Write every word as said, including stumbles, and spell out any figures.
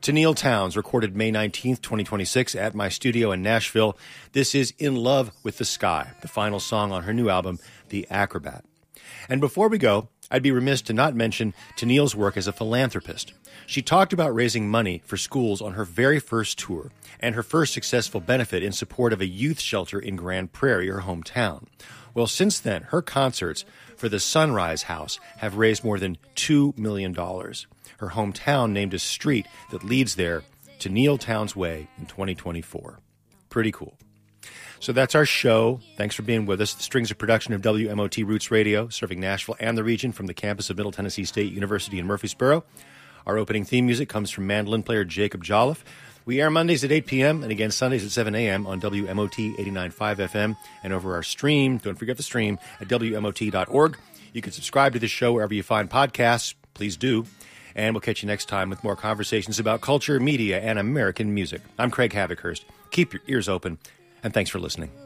Tenille Townes, recorded May nineteenth, twenty twenty-six at my studio in Nashville. This is In Love with the Sky, the final song on her new album, The Acrobat. And before we go, I'd be remiss to not mention Tenille's work as a philanthropist. She talked about raising money for schools on her very first tour and her first successful benefit in support of a youth shelter in Grand Prairie, her hometown. Well, since then, her concerts for the Sunrise House have raised more than two million dollars. Her hometown named a street that leads there, Tenille Townes Way, in twenty twenty-four. Pretty cool. So that's our show. Thanks for being with us. The Strings are production of W M O T Roots Radio, serving Nashville and the region from the campus of Middle Tennessee State University in Murfreesboro. Our opening theme music comes from mandolin player Jacob Jolliffe. We air Mondays at eight p.m. and again Sundays at seven a.m. on W M O T eighty-nine point five F M and over our stream. Don't forget the stream at W M O T dot org. You can subscribe to this show wherever you find podcasts. Please do. And we'll catch you next time with more conversations about culture, media, and American music. I'm Craig Havikhurst. Keep your ears open, and thanks for listening.